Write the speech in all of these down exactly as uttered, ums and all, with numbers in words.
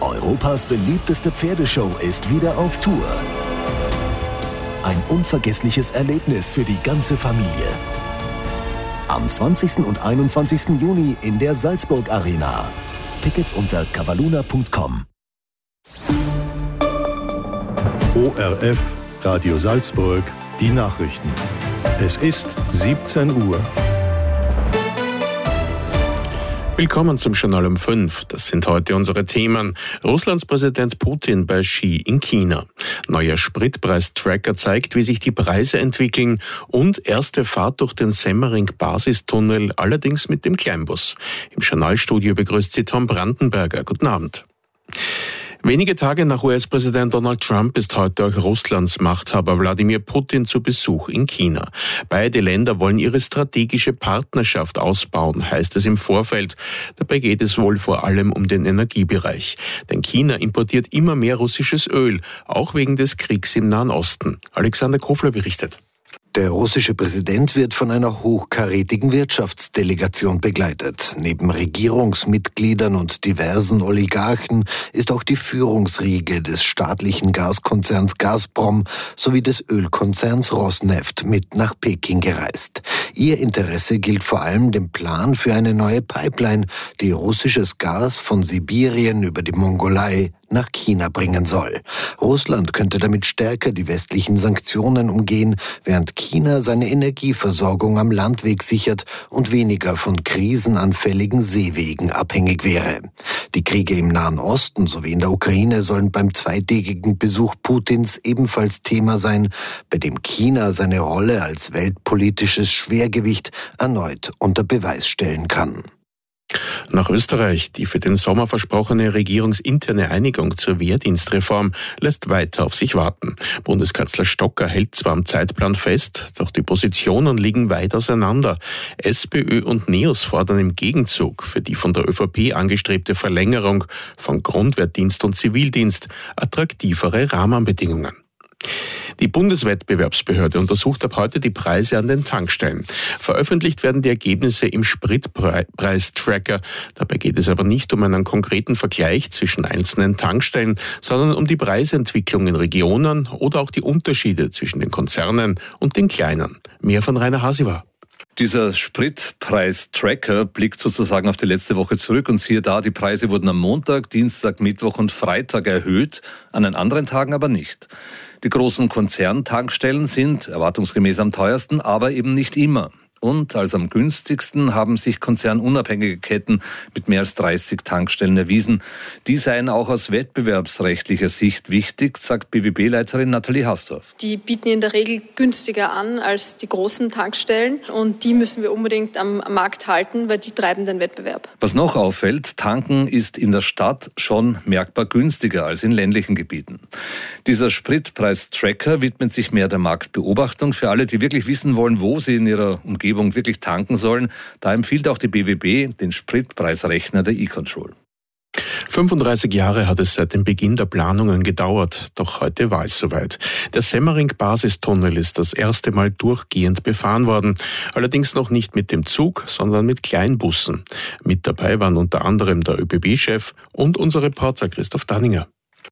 Europas beliebteste Pferdeshow ist wieder auf Tour. Ein unvergessliches Erlebnis für die ganze Familie. Am zwanzigsten und einundzwanzigsten Juni in der Salzburg Arena. Tickets unter cavaluna punkt com. O R F, Radio Salzburg, die Nachrichten. Es ist siebzehn Uhr. Willkommen zum Journal um fünf. Das sind heute unsere Themen. Russlands Präsident Putin bei Xi in China. Neuer Spritpreistracker zeigt, wie sich die Preise entwickeln. Und erste Fahrt durch den Semmering-Basistunnel, allerdings mit dem Kleinbus. Im Journalstudio begrüßt Sie Tom Brandenberger. Guten Abend. Wenige Tage nach U S-Präsident Donald Trump ist heute auch Russlands Machthaber Wladimir Putin zu Besuch in China. Beide Länder wollen ihre strategische Partnerschaft ausbauen, heißt es im Vorfeld. Dabei geht es wohl vor allem um den Energiebereich. Denn China importiert immer mehr russisches Öl, auch wegen des Kriegs im Nahen Osten. Alexander Kofler berichtet. Der russische Präsident wird von einer hochkarätigen Wirtschaftsdelegation begleitet. Neben Regierungsmitgliedern und diversen Oligarchen ist auch die Führungsriege des staatlichen Gaskonzerns Gazprom sowie des Ölkonzerns Rosneft mit nach Peking gereist. Ihr Interesse gilt vor allem dem Plan für eine neue Pipeline, die russisches Gas von Sibirien über die Mongolei nach China bringen soll. Russland könnte damit stärker die westlichen Sanktionen umgehen, während China seine Energieversorgung am Landweg sichert und weniger von krisenanfälligen Seewegen abhängig wäre. Die Kriege im Nahen Osten sowie in der Ukraine sollen beim zweitägigen Besuch Putins ebenfalls Thema sein, bei dem China seine Rolle als weltpolitisches Schwergewicht erneut unter Beweis stellen kann. Nach Österreich. Die für den Sommer versprochene regierungsinterne Einigung zur Wehrdienstreform lässt weiter auf sich warten. Bundeskanzler Stocker hält zwar am Zeitplan fest, doch die Positionen liegen weit auseinander. SPÖ und NEOS fordern im Gegenzug für die von der ÖVP angestrebte Verlängerung von Grundwehrdienst und Zivildienst attraktivere Rahmenbedingungen. Die Bundeswettbewerbsbehörde untersucht ab heute die Preise an den Tankstellen. Veröffentlicht werden die Ergebnisse im Spritpreistracker. Dabei geht es aber nicht um einen konkreten Vergleich zwischen einzelnen Tankstellen, sondern um die Preisentwicklung in Regionen oder auch die Unterschiede zwischen den Konzernen und den kleinen. Mehr von Rainer Hasiwa. Dieser Spritpreistracker blickt sozusagen auf die letzte Woche zurück und siehe da, die Preise wurden am Montag, Dienstag, Mittwoch und Freitag erhöht, an den anderen Tagen aber nicht. Die großen Konzerntankstellen sind erwartungsgemäß am teuersten, aber eben nicht immer. Und als am günstigsten haben sich konzernunabhängige Ketten mit mehr als dreißig Tankstellen erwiesen. Die seien auch aus wettbewerbsrechtlicher Sicht wichtig, sagt B W B-Leiterin Nathalie Hasdorf. Die bieten in der Regel günstiger an als die großen Tankstellen und die müssen wir unbedingt am Markt halten, weil die treiben den Wettbewerb. Was noch auffällt, tanken ist in der Stadt schon merkbar günstiger als in ländlichen Gebieten. Dieser Spritpreistracker widmet sich mehr der Marktbeobachtung. Für alle, die wirklich wissen wollen, wo sie in ihrer Umgebung wirklich tanken sollen, da empfiehlt auch die B W B den Spritpreisrechner der E-Control. fünfunddreißig Jahre hat es seit dem Beginn der Planungen gedauert, doch heute war es soweit. Der Semmering-Basistunnel ist das erste Mal durchgehend befahren worden, allerdings noch nicht mit dem Zug, sondern mit Kleinbussen. Mit dabei waren unter anderem der ÖBB-Chef und unser Reporter Christoph Danninger.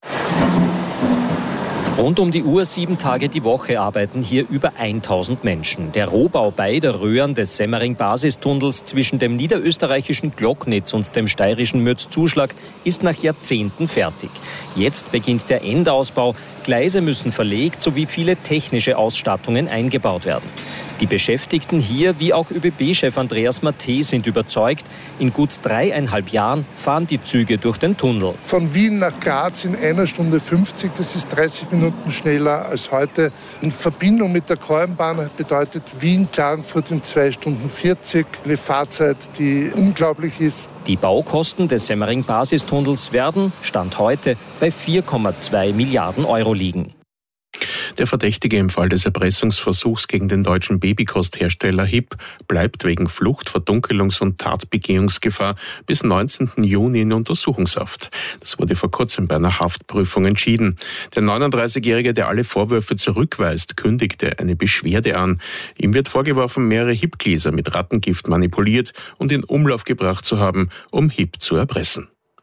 Rund um die Uhr, sieben Tage die Woche arbeiten hier über tausend Menschen. Der Rohbau beider Röhren des Semmering-Basistunnels zwischen dem niederösterreichischen Glocknitz und dem steirischen Mötz-Zuschlag ist nach Jahrzehnten fertig. Jetzt beginnt der Endausbau. Gleise müssen verlegt sowie viele technische Ausstattungen eingebaut werden. Die Beschäftigten hier, wie auch ÖBB-Chef Andreas Matte, sind überzeugt, in gut dreieinhalb Jahren fahren die Züge durch den Tunnel. Von Wien nach Graz in einer Stunde fünfzig, das ist dreißig Minuten schneller als heute. In Verbindung mit der Kornbahn bedeutet Wien-Klagenfurt in zwei Stunden vierzig. Eine Fahrzeit, die unglaublich ist. Die Baukosten des Semmering-Basistunnels werden, Stand heute, bei vier Komma zwei Milliarden Euro liegen. Der Verdächtige im Fall des Erpressungsversuchs gegen den deutschen Babykosthersteller H I P bleibt wegen Flucht, Verdunkelungs- und Tatbegehungsgefahr bis neunzehnten Juni in Untersuchungshaft. Das wurde vor kurzem bei einer Haftprüfung entschieden. Der neununddreißigjährige, der alle Vorwürfe zurückweist, kündigte eine Beschwerde an. Ihm wird vorgeworfen, mehrere H I P-Gläser mit Rattengift manipuliert und in Umlauf gebracht zu haben, um H I P zu erpressen.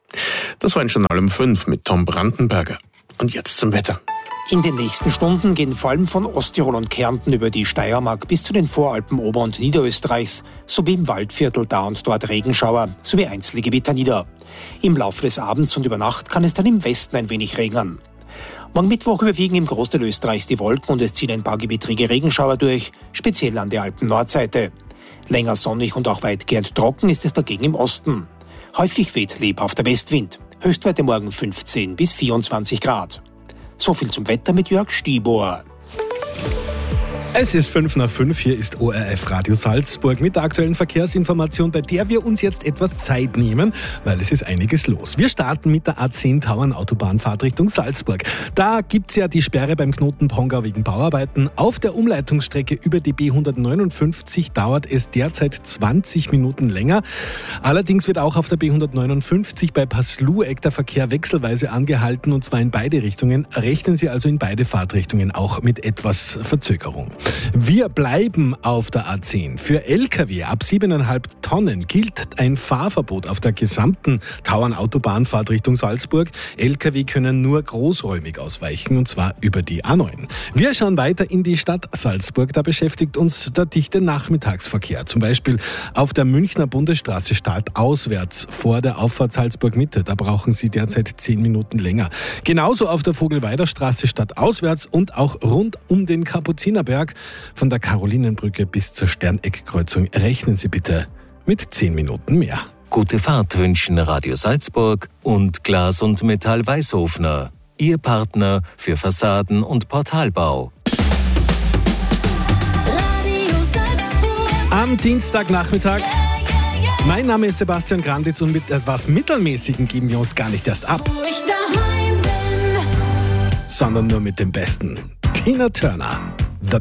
Das war ein Journal um fünf mit Tom Brandenberger. Und jetzt zum Wetter. In den nächsten Stunden gehen vor allem von Osttirol und Kärnten über die Steiermark bis zu den Voralpen Ober- und Niederösterreichs sowie im Waldviertel da und dort Regenschauer sowie einzelne Gewitter nieder. Im Laufe des Abends und über Nacht kann es dann im Westen ein wenig regnen. Morgen Mittwoch überwiegen im Großteil Österreichs die Wolken und es ziehen ein paar gewittrige Regenschauer durch, speziell an der Alpen-Nordseite. Länger sonnig und auch weitgehend trocken ist es dagegen im Osten. Häufig weht lebhafter Westwind. Höchstwerte morgen fünfzehn bis vierundzwanzig Grad. So viel zum Wetter mit Jörg Stieber. Es ist fünf nach fünf, hier ist O R F Radio Salzburg mit der aktuellen Verkehrsinformation, bei der wir uns jetzt etwas Zeit nehmen, weil es ist einiges los. Wir starten mit der A zehn Tauern-Autobahnfahrt Richtung Salzburg. Da gibt's ja die Sperre beim Knoten Pongau wegen Bauarbeiten. Auf der Umleitungsstrecke über die B hundertneunundfünfzig dauert es derzeit zwanzig Minuten länger. Allerdings wird auch auf der B hundertneunundfünfzig bei Passlueck der Verkehr wechselweise angehalten, und zwar in beide Richtungen. Rechnen Sie also in beide Fahrtrichtungen auch mit etwas Verzögerung. Wir bleiben auf der A zehn. Für L K W ab siebeneinhalb Tonnen gilt ein Fahrverbot auf der gesamten Tauern-Autobahnfahrt Richtung Salzburg. L K W können nur großräumig ausweichen, und zwar über die A neun. Wir schauen weiter in die Stadt Salzburg. Da beschäftigt uns der dichte Nachmittagsverkehr. Zum Beispiel auf der Münchner Bundesstraße stadtauswärts vor der Auffahrt Salzburg-Mitte. Da brauchen Sie derzeit zehn Minuten länger. Genauso auf der Vogelweider Straße stadtauswärts und auch rund um den Kapuzinerberg. Von der Karolinenbrücke bis zur Sterneckkreuzung rechnen Sie bitte mit zehn Minuten mehr. Gute Fahrt wünschen Radio Salzburg und Glas und Metall Weißhofner. Ihr Partner für Fassaden- und Portalbau. Am Dienstagnachmittag. Mein Name ist Sebastian Granditz und mit etwas Mittelmäßigen geben wir uns gar nicht erst ab, wo ich daheim bin, sondern nur mit dem Besten. Tina Turner.